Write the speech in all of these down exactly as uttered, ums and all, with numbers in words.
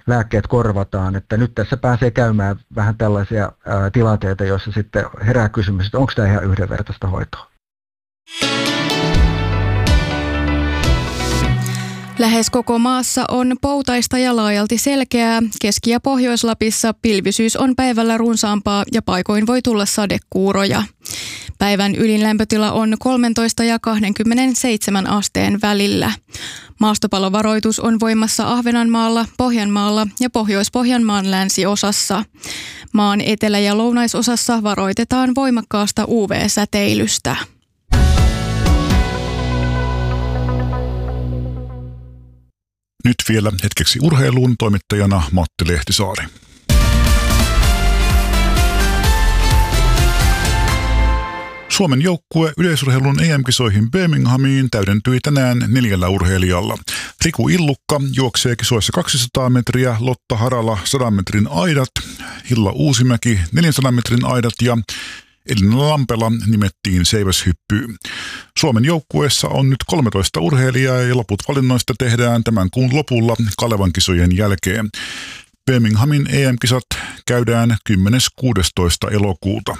lääkkeet korvataan. Että nyt tässä pääsee käymään vähän tällaisia ää, tilanteita, joissa sitten herää kysymys, että onko tämä ihan yhdenvertaista hoitoa. Lähes koko maassa on poutaista ja laajalti selkeää. Keski- ja Pohjois-Lapissa pilvisyys on päivällä runsaampaa ja paikoin voi tulla sadekuuroja. Päivän ylin lämpötila on kolmetoista ja kaksikymmentäseitsemän asteen välillä. Maastopalovaroitus on voimassa Ahvenanmaalla, Pohjanmaalla ja Pohjois-Pohjanmaan länsiosassa. Maan etelä- ja lounaisosassa varoitetaan voimakkaasta U V-säteilystä. Nyt vielä hetkeksi urheiluun, toimittajana Matti Lehtisaari. Suomen joukkue yleisurheilun E M-kisoihin Birminghamiin täydentyi tänään neljällä urheilijalla. Riku Illukka juoksee kisoissa kaksisataa metriä, Lotta Harala sadan metrin aidat, Hilla Uusimäki neljänsadan metrin aidat ja Elina Lampela nimettiin seiväshyppyyn. Suomen joukkueessa on nyt kolmetoista urheilijaa ja loput valinnoista tehdään tämän kuun lopulla Kalevan kisojen jälkeen. Birminghamin E M-kisat käydään kymmenes kuudestoista elokuuta.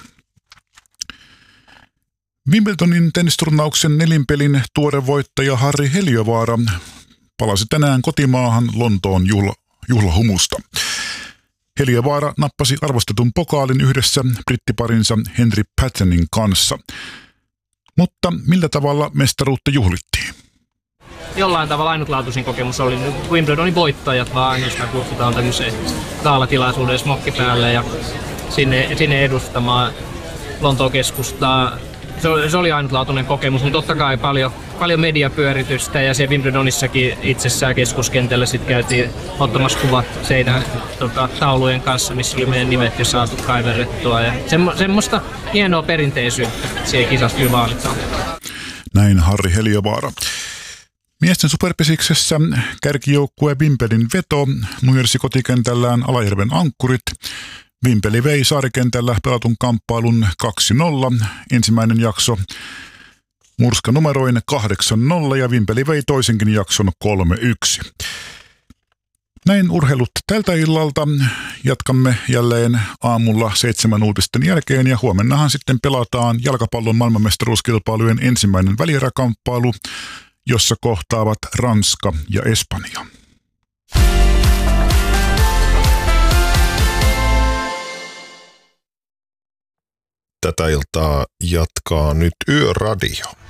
Wimbledonin tennisturnauksen nelinpelin tuore voittaja Harri Heliövaara palasi tänään kotimaahan Lontoon juhla, juhlahumusta. Heliövaara nappasi arvostetun pokaalin yhdessä brittiparinsa Henry Pattonin kanssa. Mutta millä tavalla mestaruutta juhlittiin? Jollain tavalla ainutlaatuisin kokemus oli nyt Wimbledonin voittajat, vaan josta kutsutaan tämmöiseen gaalatilaisuuden smokki päälle ja sinne, sinne edustamaan Lontoon keskustaa. Se oli, se oli ainutlaatuinen kokemus, mutta totta kai paljon, paljon mediapyöritystä ja se Wimbledonissakin itsessään keskuskentällä sitten käytiin ottamassa kuvat seinän tota, taulujen kanssa, missä oli meidän nimet jo saatu kaiverrettua ja semmo, semmoista hienoa perinteisyyttä siihen kisassa kyllä vaalitaan. Näin Harri Heliövaara. Miesten superpesiksessä kärkijoukkue Vimpelin veto nujersi kotikentällään Alajärven Ankkurit. Vimpeli vei saarikentällä pelatun kamppailun kaksi nolla. Ensimmäinen jakso murska numeroin kahdeksan nolla ja Vimpeli vei toisenkin jakson kolme yksi. Näin urheilut tältä illalta. Jatkamme jälleen aamulla seitsemän uutisten jälkeen ja huomennahan sitten pelataan jalkapallon maailmanmestaruuskilpailujen ensimmäinen välieräkamppailu, jossa kohtaavat Ranska ja Espanja. Tätä iltaa jatkaa nyt Yöradio.